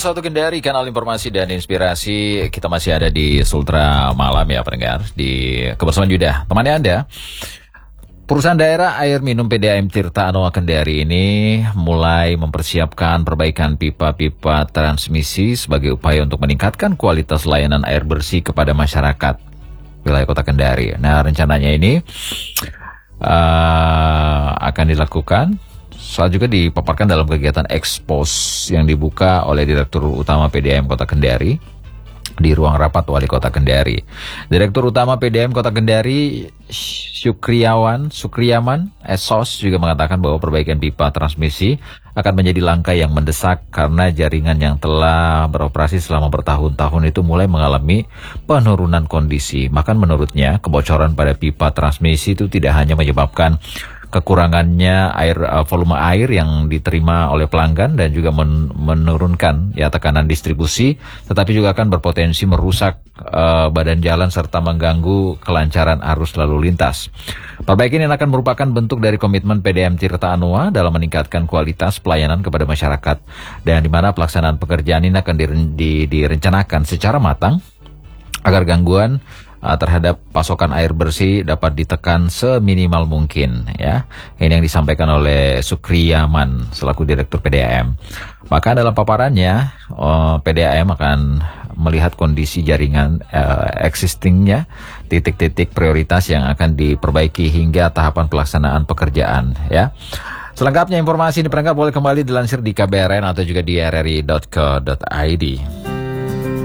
1 Kendari, kanal informasi dan inspirasi. Kita masih ada di Sultra Malam ya pendengar, di kebersamaan Yuda, temani Anda. Perusahaan daerah air minum PDAM Tirta Anoa Kendari ini mulai mempersiapkan perbaikan pipa-pipa transmisi sebagai upaya untuk meningkatkan kualitas layanan air bersih kepada masyarakat wilayah Kota Kendari. Nah, rencananya ini akan dilakukan saat juga dipaparkan dalam kegiatan ekspos yang dibuka oleh Direktur Utama PDAM Kota Kendari di ruang rapat Wali Kota Kendari. Direktur Utama PDAM Kota Kendari Sukriyaman SOS juga mengatakan bahwa perbaikan pipa transmisi akan menjadi langkah yang mendesak karena jaringan yang telah beroperasi selama bertahun-tahun itu mulai mengalami penurunan kondisi. Bahkan menurutnya kebocoran pada pipa transmisi itu tidak hanya menyebabkan kekurangannya volume air yang diterima oleh pelanggan dan juga menurunkan tekanan distribusi, tetapi juga akan berpotensi merusak badan jalan serta mengganggu kelancaran arus lalu lintas. Perbaikan ini akan merupakan bentuk dari komitmen PDAM Tirta Anoa dalam meningkatkan kualitas pelayanan kepada masyarakat, dan di mana pelaksanaan pekerjaan ini akan direncanakan secara matang agar gangguan terhadap pasokan air bersih dapat ditekan seminimal mungkin ya. Ini yang disampaikan oleh Sukriyaman selaku Direktur PDAM. Maka dalam paparannya PDAM akan melihat kondisi jaringan existingnya, titik-titik prioritas yang akan diperbaiki hingga tahapan pelaksanaan pekerjaan ya. Selengkapnya informasi ini pendengar boleh kembali dilansir di KBRN atau juga di rri.co.id.